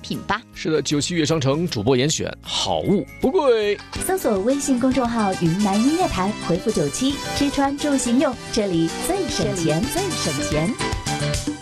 品吧。 是的，97悦商城主播严选，好物不贵。 搜索微信公众号云南音乐台，回复97，吃穿住行用，这里最省钱，最省钱。